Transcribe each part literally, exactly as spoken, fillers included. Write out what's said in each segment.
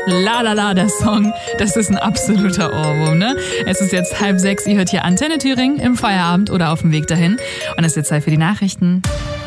La La La, der Song, das ist ein absoluter Ohrwurm, ne? Es ist jetzt halb sechs, ihr hört hier Antenne Thüringen im Feierabend oder auf dem Weg dahin. Und es ist jetzt Zeit für die Nachrichten.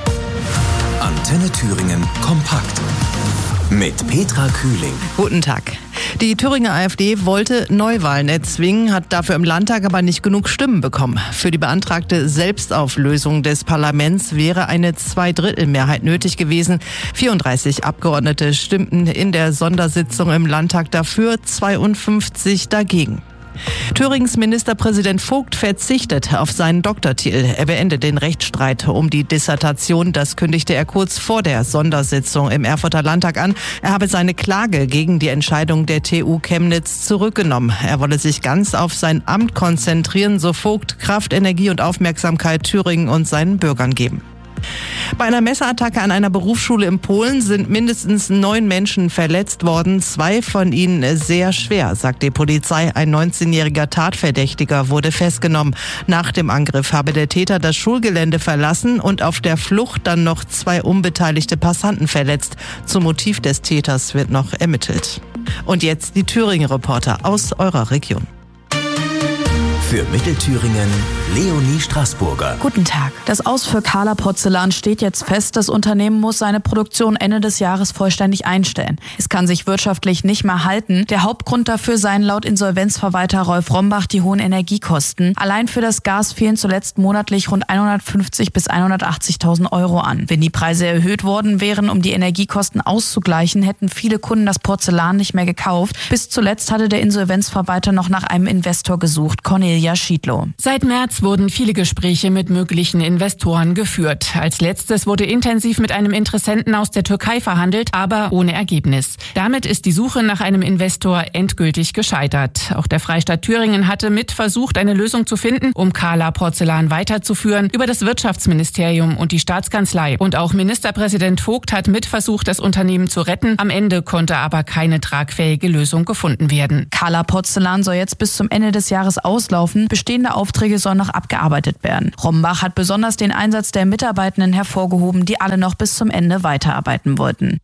Antenne Thüringen kompakt mit Petra Kühling. Guten Tag. Die Thüringer AfD wollte Neuwahlen erzwingen, hat dafür im Landtag aber nicht genug Stimmen bekommen. Für die beantragte Selbstauflösung des Parlaments wäre eine Zweidrittelmehrheit nötig gewesen. vierunddreißig Abgeordnete stimmten in der Sondersitzung im Landtag dafür, zweiundfünfzig dagegen. Thüringens Ministerpräsident Vogt verzichtet auf seinen Doktortitel. Er beendet den Rechtsstreit um die Dissertation. Das kündigte er kurz vor der Sondersitzung im Erfurter Landtag an. Er habe seine Klage gegen die Entscheidung der T U Chemnitz zurückgenommen. Er wolle sich ganz auf sein Amt konzentrieren, so Vogt, Kraft, Energie und Aufmerksamkeit Thüringen und seinen Bürgern geben. Bei einer Messerattacke an einer Berufsschule in Polen sind mindestens neun Menschen verletzt worden, zwei von ihnen sehr schwer, sagt die Polizei. Ein neunzehnjähriger Tatverdächtiger wurde festgenommen. Nach dem Angriff habe der Täter das Schulgelände verlassen und auf der Flucht dann noch zwei unbeteiligte Passanten verletzt. Zum Motiv des Täters wird noch ermittelt. Und jetzt die Thüringen-Reporter aus eurer Region. Für Mittelthüringen Leonie Straßburger. Guten Tag. Das Aus für Kahler Porzellan steht jetzt fest. Das Unternehmen muss seine Produktion Ende des Jahres vollständig einstellen. Es kann sich wirtschaftlich nicht mehr halten. Der Hauptgrund dafür seien laut Insolvenzverwalter Rolf Rombach die hohen Energiekosten. Allein für das Gas fehlen zuletzt monatlich rund hundertfünfzig bis hundertachtzigtausend Euro an. Wenn die Preise erhöht worden wären, um die Energiekosten auszugleichen, hätten viele Kunden das Porzellan nicht mehr gekauft. Bis zuletzt hatte der Insolvenzverwalter noch nach einem Investor gesucht, Cornelia Schiedlow. Seit März wurden viele Gespräche mit möglichen Investoren geführt. Als letztes wurde intensiv mit einem Interessenten aus der Türkei verhandelt, aber ohne Ergebnis. Damit ist die Suche nach einem Investor endgültig gescheitert. Auch der Freistaat Thüringen hatte mit versucht, eine Lösung zu finden, um Kahler Porzellan weiterzuführen, über das Wirtschaftsministerium und die Staatskanzlei. Und auch Ministerpräsident Vogt hat mit versucht, das Unternehmen zu retten. Am Ende konnte aber keine tragfähige Lösung gefunden werden. Kahler Porzellan soll jetzt bis zum Ende des Jahres auslaufen. Bestehende Aufträge sollen noch abgearbeitet werden. Rombach hat besonders den Einsatz der Mitarbeitenden hervorgehoben, die alle noch bis zum Ende weiterarbeiten wollten.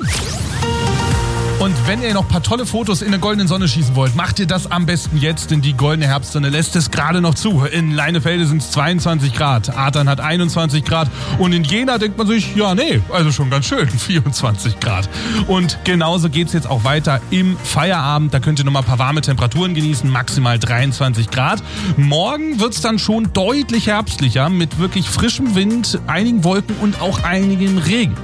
Und wenn ihr noch ein paar tolle Fotos in der goldenen Sonne schießen wollt, macht ihr das am besten jetzt, denn die goldene Herbstsonne lässt es gerade noch zu. In Leinefelde sind es zweiundzwanzig Grad, Adern hat einundzwanzig Grad und in Jena denkt man sich, ja nee, also schon ganz schön, vierundzwanzig Grad. Und genauso geht's jetzt auch weiter im Feierabend, da könnt ihr noch mal ein paar warme Temperaturen genießen, maximal dreiundzwanzig Grad. Morgen wird's dann schon deutlich herbstlicher mit wirklich frischem Wind, einigen Wolken und auch einigem Regen.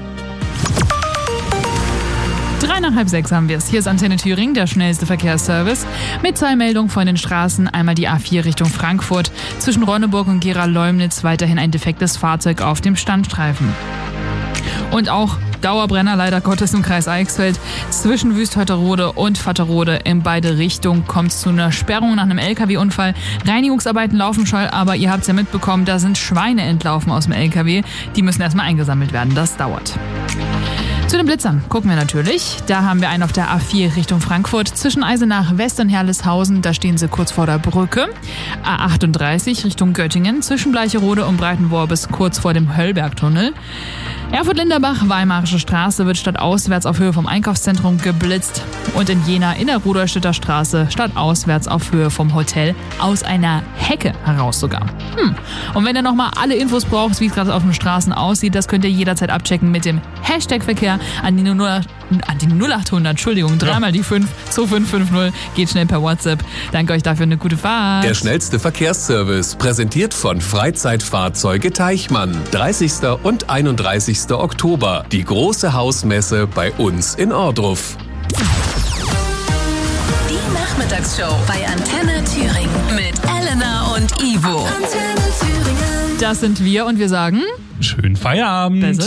Drei nach halb sechs haben wir es. Hier ist Antenne Thüringen, der schnellste Verkehrsservice. Mit zwei Meldungen von den Straßen. Einmal die A vier Richtung Frankfurt. Zwischen Ronneburg und Gera-Leumnitz weiterhin ein defektes Fahrzeug auf dem Standstreifen. Und auch Dauerbrenner leider Gottes im Kreis Eichsfeld. Zwischen Wüstheuterode und Vatterode in beide Richtungen kommt es zu einer Sperrung nach einem L K W-Unfall. Reinigungsarbeiten laufen schon, aber ihr habt es ja mitbekommen, da sind Schweine entlaufen aus dem L K W. Die müssen erstmal eingesammelt werden. Das dauert. Zu den Blitzern gucken wir natürlich. Da haben wir einen auf der A vier Richtung Frankfurt. Zwischen Eisenach West und Herleshausen, da stehen sie kurz vor der Brücke. A achtunddreißig Richtung Göttingen. Zwischen Bleicherode und Breitenworbis kurz vor dem Höllbergtunnel. Erfurt-Linderbach, Weimarische Straße wird stadtauswärts auf Höhe vom Einkaufszentrum geblitzt. Und in Jena in der Rudolstädter Straße stadtauswärts auf Höhe vom Hotel aus einer Hecke heraus sogar. Hm. Und wenn ihr nochmal alle Infos braucht, wie es gerade auf den Straßen aussieht, das könnt ihr jederzeit abchecken mit dem Hashtag Verkehr an die, null, an die null acht hundert, Entschuldigung, dreimal die fünf, zwei fünf fünf null, geht schnell per WhatsApp. Danke euch dafür, eine gute Fahrt. Der schnellste Verkehrsservice, präsentiert von Freizeitfahrzeuge Teichmann. dreißigsten und einunddreißigsten Oktober. Die große Hausmesse bei uns in Ohrdruf. Die Nachmittagsshow bei Antenne Thüringen mit Elena und Ivo. Antenne Thüringen. Das sind wir und wir sagen... Schönen Feierabend. Besser.